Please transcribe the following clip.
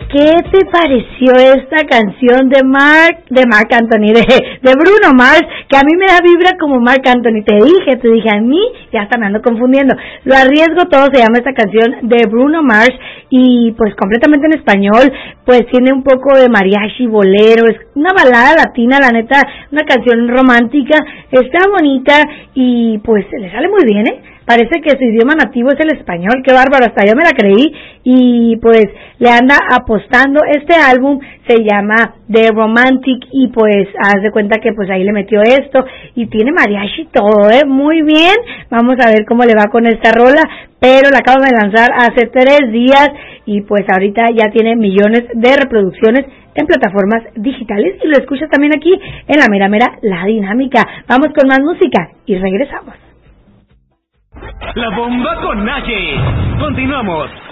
¿qué te pareció esta canción de Marc Anthony, de Bruno Mars, que a mí me da vibra como Marc Anthony? Te dije a mí, ya hasta me ando confundiendo. Lo arriesgo todo, se llama esta canción de Bruno Mars, y pues completamente en español, pues tiene un poco de mariachi, bolero, es una balada latina, la neta, una canción romántica, está bonita, y pues le sale muy bien, Parece que su idioma nativo es el español, qué bárbaro, hasta yo me la creí, y pues le anda apostando. Este álbum se llama The Romantic, y pues haz de cuenta que pues ahí le metió esto, y tiene mariachi y todo, muy bien. Vamos a ver cómo le va con esta rola, pero la acabo de lanzar hace 3 días, y pues ahorita ya tiene millones de reproducciones en plataformas digitales, y lo escuchas también aquí en La Mera Mera, La Dinámica. Vamos con más música y regresamos. La bomba con Naye. Continuamos.